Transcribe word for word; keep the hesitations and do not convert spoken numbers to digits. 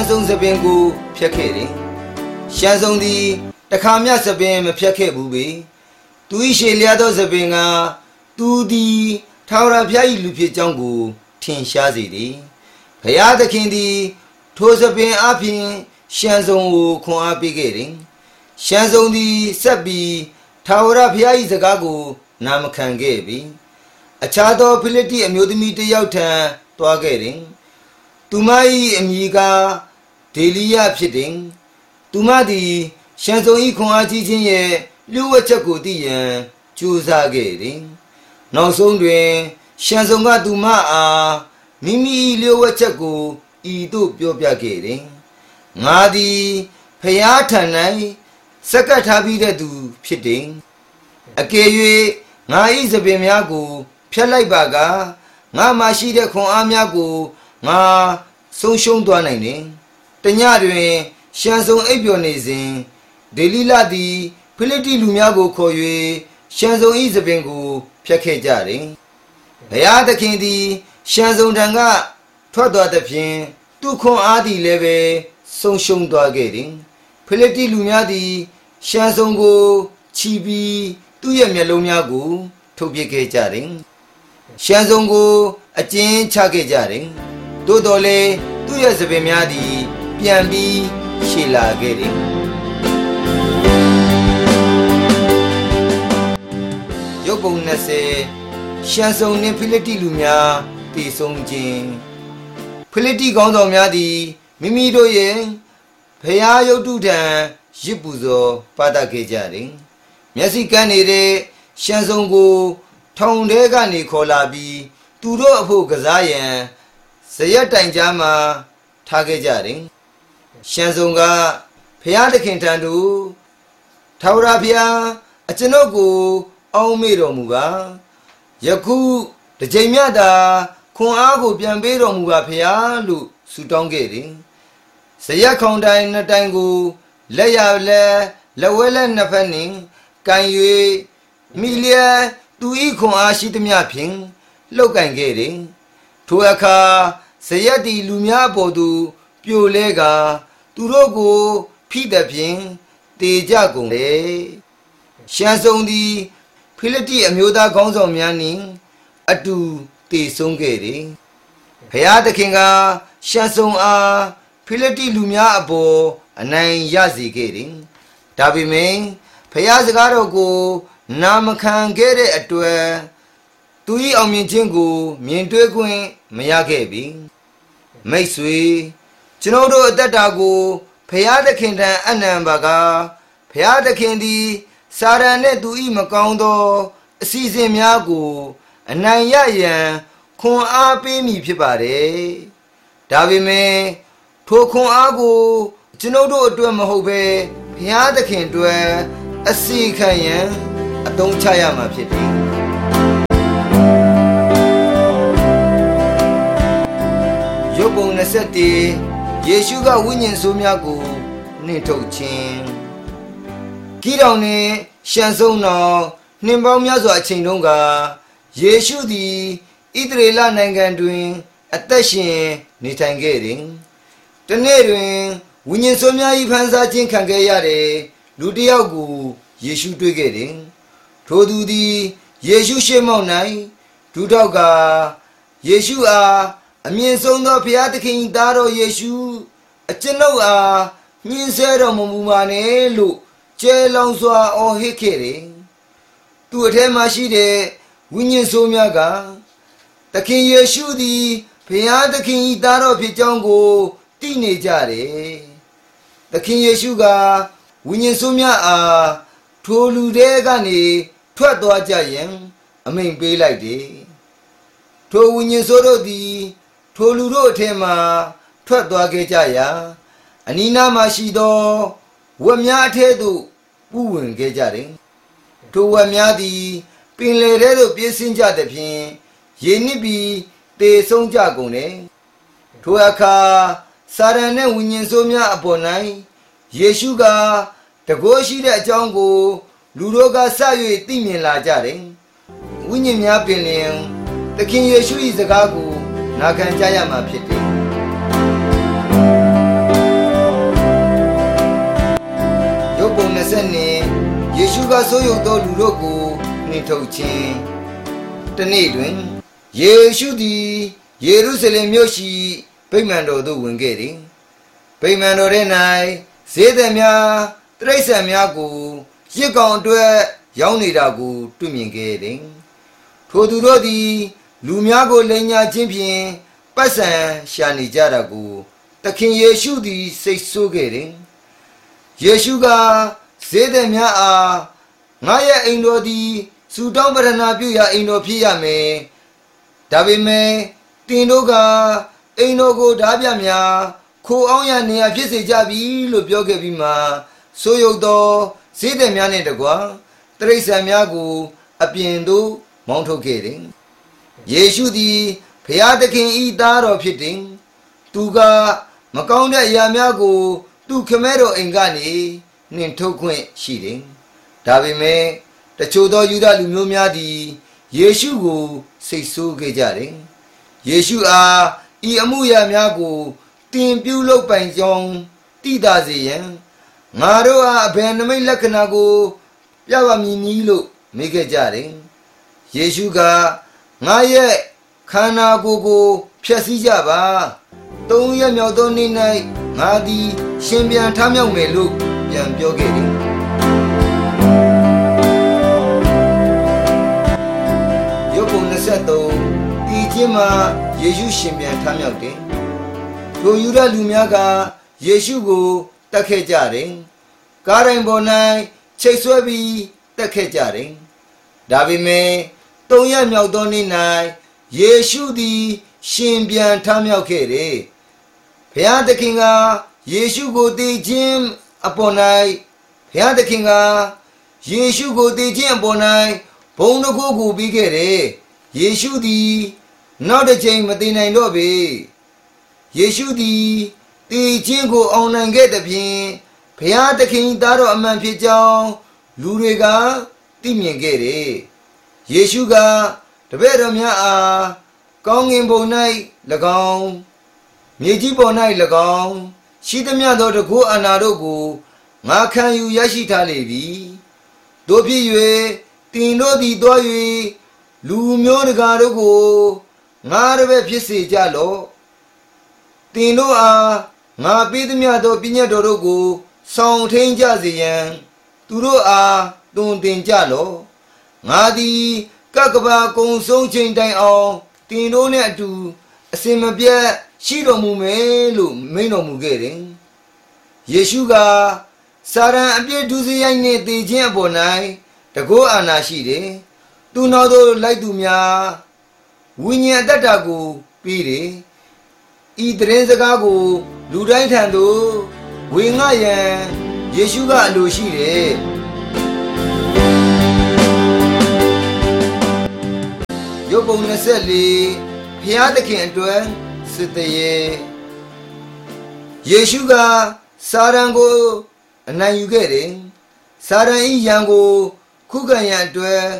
ဆုံးစပင်ကိုဖျက်ခဲ့တယ်ရှမ်းဆုံးသည်တခါမြစပင်မဖျက်ခဲ့ဘူးပေသူ၏ရှေလျားသောစပင်ကသူသည်ထာဝရဘုရား၏လူဖြစ်ကြောင်းကိုထင်ရှားစေသည်ဘုရားသခင်သည်ထိုစပင်အပြင်ရှမ်းဆုံးကိုခွန်အားပေးခဲ့တယ်ရှမ်းဆုံးသည်ဆက်ပြီးထာဝရဘုရား၏စကားကိုနာမခံခဲ့ပြီအခြားသောဖိလိတ္တိအမျိုးသမီးတစ်ယောက်ထံတွားခဲ့တယ်သူမ၏အမည်ကဒေလီယဖြစ်တယ်သူမသည်ရှမ်းဆုံး၏ခွန်အားကြီးခြင်းရဲ့လျှို့ဝှက်ချက်ကိုသိရန်ကြိုးစားခဲ့တယ်နောက်ဆုံးတွင်ရှမ်းဆုံးကသူမအားမိမိလျှို့ဝှက်ချက်ကိုဤသို့ပြောပြခဲ့တယ်ငါသည်ဖျားထံ၌စက္ကပ်ထားပြီးတဲ့သူဖြစ်တယ်အကယ်၍ငါ၏စပင်များကိုဖျက်လိုက်ပါကငါမှရှိတဲ့ခွန်အားများကိုငါဆုံးရှုံးသွားနိုင်တယ်တညတွင်ရှမ်းဆုံးအိပ်ပျော်နေစဉ်ဒေလိလသည်ဖိလိတ္တိလူများကိုခေါ်၍ရှမ်းဆုံး၏စပင်ကိုဖျက်ခဲ့ကြတယ်ဘုရားသခင်သည်ရှမ်းဆုံးထံကထွက်သွားသဖြင့်သူခွန်အားသည်လည်းပဲဆုံးရှုံးသွားခဲ့တယ်ဖိလိတ္တိလူများသည်ရှမ်းဆုံးကိုချီပြီးသူ့ရဲ့မျက်လုံးများကိုထုတ်ပစ်ခဲ့ကြတယ်ရှမ်းဆုံးကိုအကျဉ်းချခဲ့ကြတယ်သို့တော်လည်းသူ့ရဲ့စပင်များသည်ပြန်ပြီးရှည်လာခဲ့တယ်ရုပ်ပုံ၂၀ရှမ်းဆုံးနှင့်ဖိလိတ္တိလူများတည်ဆုံခြင်းဖိလိတ္တိခေါင်းဆောင်များသည်မိမိတို့ရဲ့ဘုရားရုပ်တုထံရစ်ပူဇော်ပါတတ်ခဲ့ကြတယ်မျက်စိကန်းနေတဲ့ရှမ်းဆုံးကိုထောင်ထဲကနေခေါ်လာပြီးသူတို့အဖို့ကစားရန်ဇရက်တိုင်ကြားမှာထားခဲ့ကြတယ်ရှမ်းဆုံးကဘုရားသခင်ထံသို့ထာဝရဘုရားအကျွန်ုပ်ကိုအောက်မေ့တော်မူပါယခုတစ်ချိန်မြတ်သာခွန်အားကိုပြန်ပေးတော်မူပါဘုရားလို့ဆုတောင်းခဲ့တယ်ဇရက်ခေါင်တိုင်နှစ်တိုင်ကိုလက်ရလက်လက်ဝဲလက်နှစ်ဖက်နှင့်ကန်၍မိလျက်သူဤခွန်အားရှိသမျှဖြင့်လှုပ်ကန်ခဲ့တယ်ထိုအခါဇရက်တီလူများအပေါ်သို့ပြိုလဲကသူတို့ကိုဖိသဖြင့်တေကြကုန်လေရှမ်းဆုံးသည်ဖိလိတ္တိအမျိုးသားခေါင်းဆောင်များနှင့်အတူတည်ဆုံခဲ့တယ်ဘုရားသခင်ကရှမ်းဆုံးအားဖိလိတ္တိလူများအပေါ်အနိုင်ရစေခဲ့တယ်ဒါပေမဲ့ဘုရားစကားတော်ကိုနာမခံခဲ့တဲ့အတွက်သူ၏အောင်မြင်ခြင်းကိုမြင်တွေ့ခွင့်မရခဲ့ပြီမိတ်ဆွေကျွန်တော်တို့အသက်တာကိုဘုရားသခင်ထံအနံပါကဘုရားသခင်သည်စာရန်နှင့်သူ၏မကောင်းသောအစီအစဉ်များကိုအနိုင်ရရန်ခွန်အားပေးမည်ဖြစ်ပါတယ်ဒါပေမဲ့ထိုခွန်အားကိုကျွန်တော်တို့အတွက်မဟုတ်ဘဲဘုရားသခင်အတွက်အစီခံရန်အသုံးချရမှာဖြစ်တယ်ရုပ်ပုံ၂၁ယေရှုကဝိညာဉ်ဆိုးများကိုနှင်ထုတ်ခြင်းဂိဒေါင်နှင့်ရှမ်းဆုံးတော်နှင်ပေါင်းများစွာအချိန်တုန်းကယေရှုသည်ဣသရေလနိုင်ငံတွင်အသက်ရှင်နေထိုင်ခဲ့တယ်တနေ့တွင်ဝိညာဉ်ဆိုးများ၏ဖန်ဆာခြင်းခံခဲ့ရတဲ့လူတစ်ယောက်ကိုယေရှုတွေ့ခဲ့တယ်ထိုသူသည်ယေရှုရှေ့မှောက်၌ဒူးထောက်ကယေရှုအားအမြင့်ဆုံးသောဘုရားသခင်၏သားတော်ယေရှုအကျွန်ုပ်အားညှင်းဆဲတော်မမူပါနဲ့လို့ကျဲလောင်စွာအော်ဟစ်ခဲ့တယ်သူအထဲမှာရှိတဲ့ဝိညာဉ်ဆိုးများကသခင်ယေရှုသည်ဘုရားသခင်၏သားတော်ဖြစ်ကြောင်းကိုသိနေကြတယ်သခင်ယေရှုကဝိညာဉ်ဆိုးများအားထိုလူတွေကနေထွက်သွားကြရန်အမိန့်ပေးလိုက်တယ်ထိုဝိညာဉ်ဆိုးတို့သည်ထိုလူတို့အထက်မှထွက်သွားခဲ့ကြရာအနီးနားမှာရှိသောဝက်များအထက်သို့ပူဝင်ခဲ့ကြတယ်ထိုဝက်များသည်ပင်လယ်ထဲသို့ပြေးဆင်းကြသဖြင့်ရေနစ်ပြီးသေဆုံးကြကုန်တယ်ထိုအခါစာရန်နှင့်ဝိညာဉ်ဆိုးများအပေါ်၌ယေရှုကတကိုးရှိတဲ့အကြောင်းကိုလူတို့ကစ၍သိမြင်လာကြတယ်ဝိညာဉ်များပင်လျင်သခင်ယေရှု၏စကားကိုနာခံကြရမှာဖြစ်တယ်ကဆိုးရုပ်သောလူတို့ကိုနှင်ထုတ်ခြင်းတနေ့တွင်ယေရှုသည်ယေရုရှလင်မြို့ရှိဗိမာန်တော်သို့ဝင်ခဲ့သည်ဗိမာန်တော်ထဲ၌ဈေးသည်များတိရစ္ဆာန်များကိုရစ်ကောင်အတွက်ရောင်းနေတာကိုတွေ့မြင်ခဲ့သည်ထိုသူတို့သည်လူများကိုလိမ်ညာခြင်းဖြင့်ပတ်စံရှာနေကြတာကိုသခင်ယေရှုသည်စိတ်ဆိုးခဲ့တယ်ယေရှုကဈေးသည်များအားငါရဲ့အိမ်တော်သည်စူတောင်းပရဏာပြုရာအိမ်တော်ဖြစ်ရမယ်ဒါပေမဲ့တင်တို့ကအိမ်တော်ကိုဓာပြများခိုအောင်ရနေရဖြစ်စေကြပြီလို့ပြောခဲ့ပြီးမှဆိုးရုပ်သောဈေးသည်များနဲ့တကွာတိရစ္ဆာန်များကိုအပြင်သို့မောင်းထုတ်ခဲ့တယ်ယေရှုသည်ဘုရားသခင်ဤသားတော်ဖြစ်တယ်သူကမကောင်းတဲ့အရာများကိုသူခမဲတော်အိမ်ကနေနှင်ထုတ်ခွင့်ရှိတယ်ဒါပေမဲ့တချို့သောယူဒလူမျိုးများသည်ယေရှုကိုစိတ်ဆိုးခဲ့ကြတယ်ယေရှုအားဤအမှုရာများကိုတင်ပြုလုပ်ပိုင်ကြောင်းသိသာစေရန်ငါတို့အားအဘယ်နမိတ်လက္ခဏာကိုပြပါမည်နည်းလို့မေးခဲ့ကြတယ်ယေရှုကငါရဲ့ခန္ဓာကိုယ်ကိုဖျက်ဆီးကြပါသုံးရက်မြောက်သောနေ့၌ငါသည်ရှင်ပြန်ထမြောက်မယ်လို့ပြန်ပြောခဲ့တယ်ယုတ်ပုံနှစ်ဆယ်သုံးဒီချင်းမှာယေရှုရှင်ပြန်ထမြောက်တယ်ထိုယူဒလူများကယေရှုကိုတတ်ခဲ့ကြတယ်ကားတိုင်းပေါ်၌ချိတ်ဆွဲပြီးတတ်ခဲ့ကြတယ်ဒါပေမဲ့သုံးရက်မြောက်သောနေ့၌ယေရှုသည်ရှင်ပြန်ထမြောက်ခဲ့တယ်ဘုရားသခင်ကယေရှုကိုတည်ခြင်းအပေါ်၌ဘုရားသခင်ကယေရှုကိုတည်ခြင်းအပေါ်၌ဘုံတစ်ခုကိုပြီးခဲ့တယ်ယေရှုသည်နောက်တစ်ချိန်မတည်နိုင်တော့ပေယေရှုသည်တည်ခြင်းကိုအောင်နိုင်ခဲ့တဲ့ဖြင့်ဘုရားသခင်သားတော်အမှန်ဖြစ်ကြောင်းလူတွေကသိမြင်ခဲ့တယ်ယေရှုကတပည့်တော်များအားကောင်းကင်ဘုံ၌၎င်းမြေကြီးပေါ်၌၎င်းရှိသမျှသောတကုအာဏာတို့ကိုငါခံယူရရှိထားလေပြီတို့ဖြစ်၍တင်တို့သည်တွား၍လူမျိုးတကာတို့ကိုငါတပည့်ဖြစ်စေကြလော့တင်တို့အားငါပေးသမျှသောပညတ်တော်တို့ကိုဆောင်ထိန်ကြစေရန်သူတို့အားသွန်သင်ကြလော့ငါသည်ကကဘာကုံဆုံးချိန်တိုင်အောင်တင်တို့နဲ့အတူအစင်မပြတ်ရှိတော်မူမယ်လို့မိန့်တော်မူခဲ့တယ်ယေရှုကစာရန်အပြစ်ဒုစရိုက်နှင့်တည်ခြင်းအပေါ်၌တကောအာဏာရှိတယ်သူနောက်သို့လိုက်သူများဝိညာဉ်အတ္တကိုပြီးတယ်ဤတရင်စကားကိုလူတိုင်းထံသို့ဝေငှရန်ယေရှုကအလိုရှိတယ်ယုတ်ပုံနှစ်ဆယ်လေးဘုရားသခင်အတွက်စစ်တရေယေရှုကစာရန်ကိုအနိုင်ယူခဲ့တယ်စာရန်ဤရန်ကိုခုခံရန်အတွက်